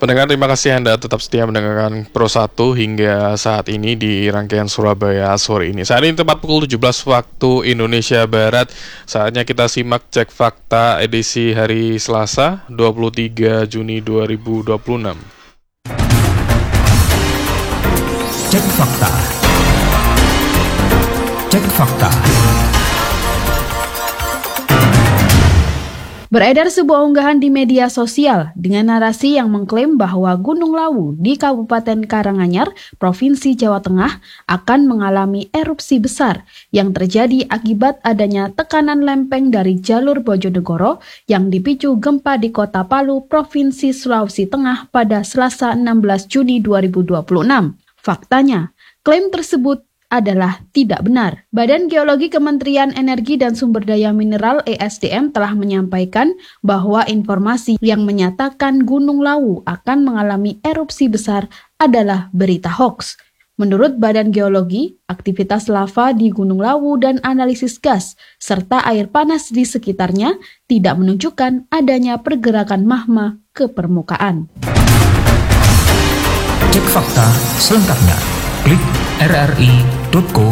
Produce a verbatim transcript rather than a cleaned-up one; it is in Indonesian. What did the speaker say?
Pendengar, terima kasih Anda tetap setia mendengarkan Pro satu hingga saat ini di rangkaian Surabaya sore ini. Saat ini tepat pukul tujuh belas waktu Indonesia Barat. Saatnya kita simak Cek Fakta edisi hari Selasa, dua puluh tiga Juni dua ribu dua puluh enam. Cek Fakta. Cek Fakta. Beredar sebuah unggahan di media sosial dengan narasi yang mengklaim bahwa Gunung Lawu di Kabupaten Karanganyar, Provinsi Jawa Tengah akan mengalami erupsi besar yang terjadi akibat adanya tekanan lempeng dari jalur Bojonegoro yang dipicu gempa di Kota Palu, Provinsi Sulawesi Tengah pada Selasa enam belas Juni dua ribu dua puluh enam. Faktanya, klaim tersebut adalah tidak benar. Badan Geologi Kementerian Energi dan Sumber Daya Mineral E S D M telah menyampaikan bahwa informasi yang menyatakan Gunung Lawu akan mengalami erupsi besar adalah berita hoax. Menurut Badan Geologi, aktivitas lava di Gunung Lawu dan analisis gas serta air panas di sekitarnya tidak menunjukkan adanya pergerakan magma ke permukaan. Cek Fakta selengkapnya. Klik r r i titik co